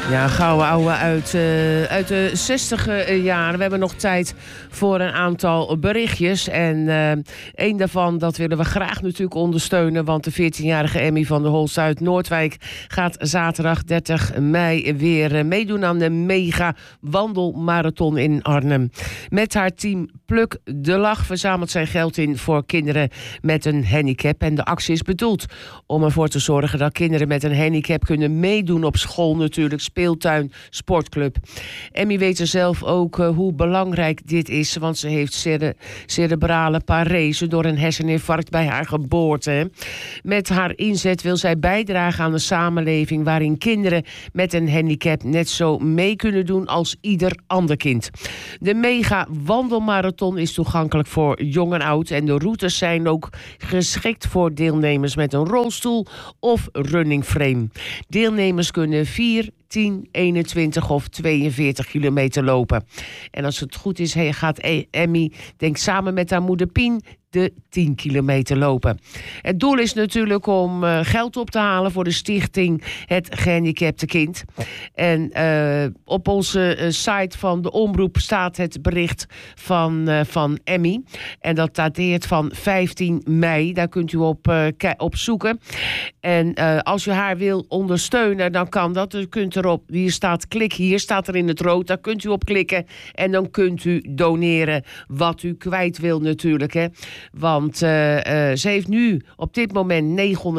Ja, gouden ouwe uit de 60 jaren. We hebben nog tijd voor een aantal berichtjes. En één daarvan, dat willen we graag natuurlijk ondersteunen. Want de 14-jarige Emmy van der Holst uit Noordwijk gaat zaterdag 30 mei weer meedoen aan de mega wandelmarathon in Arnhem. Met haar team Pluk de Lach verzamelt zij geld in voor kinderen met een handicap. En de actie is bedoeld om ervoor te zorgen dat kinderen met een handicap kunnen meedoen op school natuurlijk. Speeltuin, sportclub. Emmy weet er zelf ook hoe belangrijk dit is, want ze heeft cerebrale parese door een herseninfarct bij haar geboorte. Met haar inzet wil zij bijdragen aan een samenleving waarin kinderen met een handicap net zo mee kunnen doen als ieder ander kind. De mega wandelmarathon is toegankelijk voor jong en oud en de routes zijn ook geschikt voor deelnemers met een rolstoel of running frame. Deelnemers kunnen 4, 10, 21 of 42 kilometer lopen. En als het goed is, gaat Emmy, denk samen met haar moeder Pien, de 10 kilometer lopen. Het doel is natuurlijk om geld op te halen voor de stichting Het Gehandicapte Kind. En op onze site van de omroep staat het bericht van Emmy. En dat dateert van 15 mei. Daar kunt u op zoeken. En als u haar wil ondersteunen, dan kan dat. U kunt erop, hier staat klik, hier staat er in het rood. Daar kunt u op klikken. En dan kunt u doneren wat u kwijt wil natuurlijk, hè. Want ze heeft nu op dit moment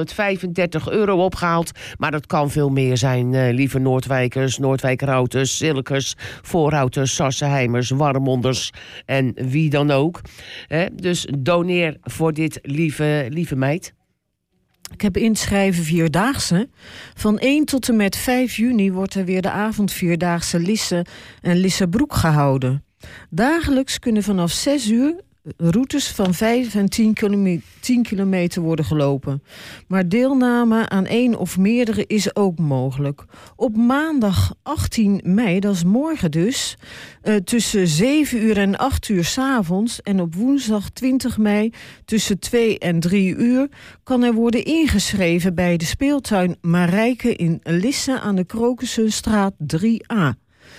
€935 opgehaald. Maar dat kan veel meer zijn, lieve Noordwijkers, Noordwijkerhouters, Zilkers, Voorhouters, Sassenheimers, Warmonders en wie dan ook. Dus doneer voor dit lieve meid. Ik heb inschrijven Vierdaagse. Van 1 tot en met 5 juni wordt er weer de avondvierdaagse Lisse en Lissebroek gehouden. Dagelijks kunnen vanaf 6 uur routes van 5 en 10 kilometer worden gelopen. Maar deelname aan 1 of meerdere is ook mogelijk. Op maandag 18 mei, dat is morgen dus, tussen 7 uur en 8 uur 's avonds en op woensdag 20 mei tussen 2 en 3 uur kan er worden ingeschreven bij de speeltuin Marijke in Lisse aan de Krokussenstraat 3A.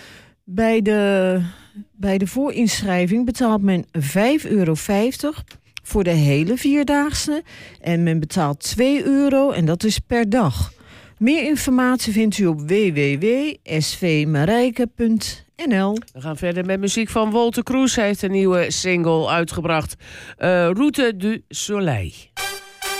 Bij de voorinschrijving betaalt men €5,50 voor de hele vierdaagse. En men betaalt €2 en dat is per dag. Meer informatie vindt u op www.svmarijke.nl. We gaan verder met muziek van Wolter Kroes. Hij heeft een nieuwe single uitgebracht. Route du Soleil.